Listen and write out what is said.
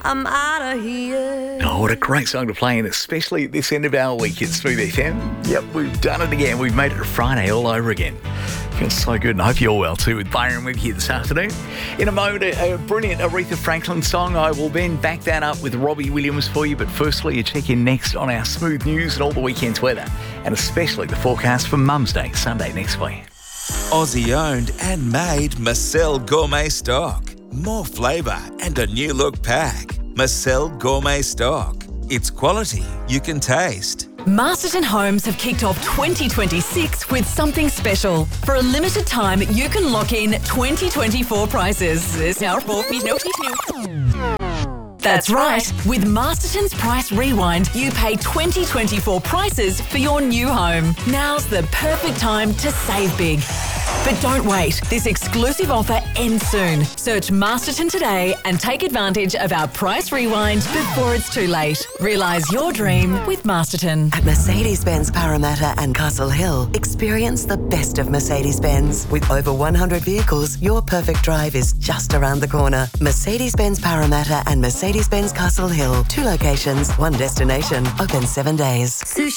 I'm out of here. Oh, what a great song to play, and especially at this end of our week at Smooth FM. Yep, we've done it again. We've made it a Friday all over again. Feels so good, and I hope you're well too, with Byron with you this afternoon. In a moment, a brilliant Aretha Franklin song. I will then back that up with Robbie Williams for you, but firstly, a check-in next on our Smooth News and all the weekend's weather, and especially the forecast for Mum's Day, Sunday next week. Aussie owned and made Marcel Gourmet Stock. More flavour and a new look pack. Marcel Gourmet Stock. It's quality you can taste. Masterton Homes have kicked off 2026 with something special. For a limited time, you can lock in 2024 prices. That's right. With Masterton's Price Rewind, you pay 2024 prices for your new home. Now's the perfect time to save big. But don't wait. This exclusive offer ends soon. Search Masterton today and take advantage of our Price Rewind before it's too late. Realise your dream with Masterton. At Mercedes-Benz Parramatta and Castle Hill, experience the best of Mercedes-Benz. With over 100 vehicles, your perfect drive is just around the corner. Mercedes-Benz Parramatta and Mercedes-Benz Castle Hill. 2 locations, 1 destination. Open 7 days. Sushi